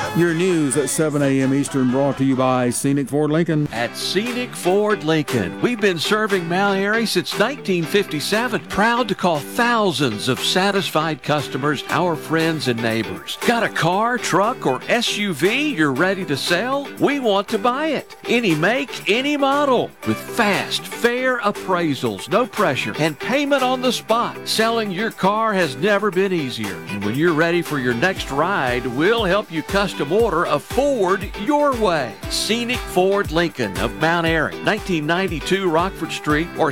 Your news at 7 a.m. Eastern brought to you by Scenic Ford Lincoln. At Scenic Ford Lincoln, we've been serving Mount Airy since 1957. Proud to call thousands of satisfied customers our friends and neighbors. Got a car, truck, or SUV you're ready to sell? We want to buy it. Any make, any model. With fast, fair appraisals, no pressure, and payment on the spot. Selling your car has never been easier. And when you're ready for your next ride, we'll help you custom order a Ford your way. Scenic Ford Lincoln of Mount Airy, 1992 Rockford Street, or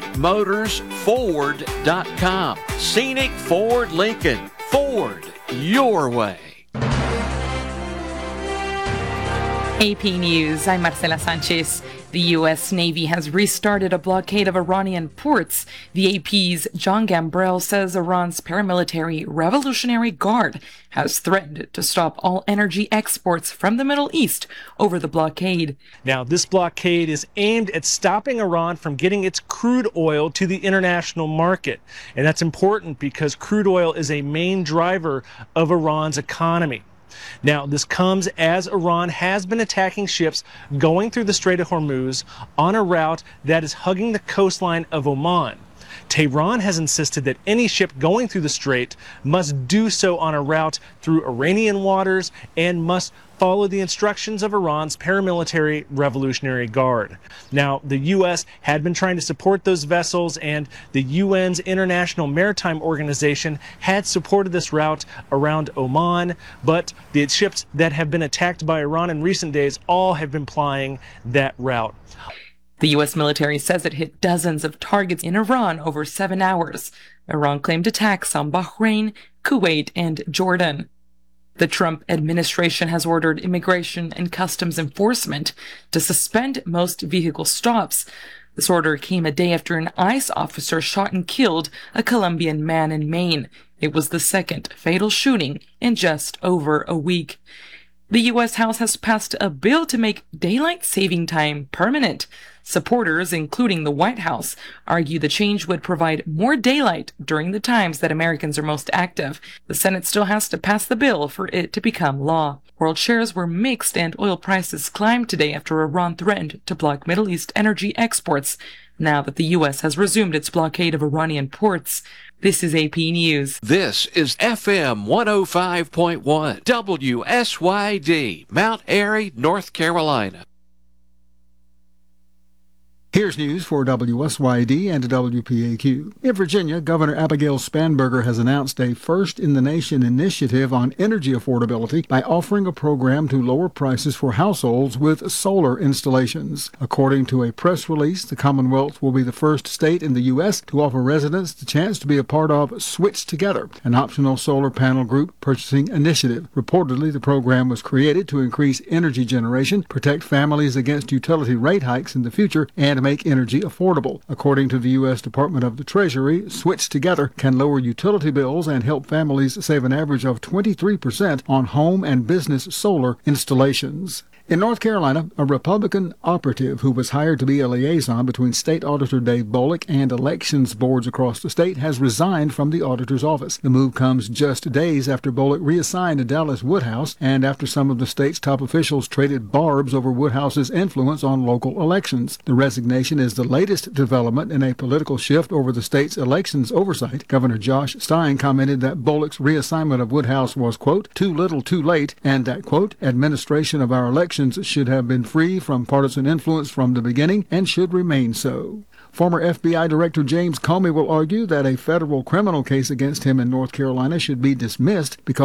scenicmotorsford.com. Scenic Ford Lincoln. Ford your way. AP News, I'm Marcela Sanchez. The U.S. Navy has restarted a blockade of Iranian ports. The AP's John Gambrell says Iran's paramilitary Revolutionary Guard has threatened to stop all energy exports from the Middle East over the blockade. Now, this blockade is aimed at stopping Iran from getting its crude oil to the international market. And that's important because crude oil is a main driver of Iran's economy. Now, this comes as Iran has been attacking ships going through the Strait of Hormuz on a route that is hugging the coastline of Oman. Tehran has insisted that any ship going through the strait must do so on a route through Iranian waters and must follow the instructions of Iran's paramilitary Revolutionary Guard. Now, the U.S. had been trying to support those vessels, and the UN's International Maritime Organization had supported this route around Oman, but the ships that have been attacked by Iran in recent days all have been plying that route. The U.S. military says it hit dozens of targets in Iran over 7 hours. Iran claimed attacks on Bahrain, Kuwait, and Jordan. The Trump administration has ordered Immigration and Customs Enforcement to suspend most vehicle stops. This order came a day after an ICE officer shot and killed a Colombian man in Maine. It was the second fatal shooting in just over a week. The U.S. House has passed a bill to make daylight saving time permanent. Supporters, including the White House, argue the change would provide more daylight during the times that Americans are most active. The Senate still has to pass the bill for it to become law. World shares were mixed and oil prices climbed today after Iran threatened to block Middle East energy exports, now that the U.S. has resumed its blockade of Iranian ports. This is AP News. This is FM 105.1 WSYD, Mount Airy, North Carolina. Here's news for WSYD and WPAQ. In Virginia, Governor Abigail Spanberger has announced a first-in-the-nation initiative on energy affordability by offering a program to lower prices for households with solar installations. According to a press release, the Commonwealth will be the first state in the U.S. to offer residents the chance to be a part of Switch Together, an optional solar panel group purchasing initiative. Reportedly, the program was created to increase energy generation, protect families against utility rate hikes in the future, and make energy affordable. According to the U.S. Department of the Treasury, Switch Together can lower utility bills and help families save an average of 23% on home and business solar installations. In North Carolina, a Republican operative who was hired to be a liaison between State Auditor Dave Bollick and elections boards across the state has resigned from the auditor's office. The move comes just days after Bollick reassigned Dallas Woodhouse and after some of the state's top officials traded barbs over Woodhouse's influence on local elections. The resignation is the latest development in a political shift over the state's elections oversight. Governor Josh Stein commented that Bollick's reassignment of Woodhouse was, quote, too little too late, and that, quote, administration of our elections should have been free from partisan influence from the beginning and should remain so. Former FBI Director James Comey will argue that a federal criminal case against him in North Carolina should be dismissed because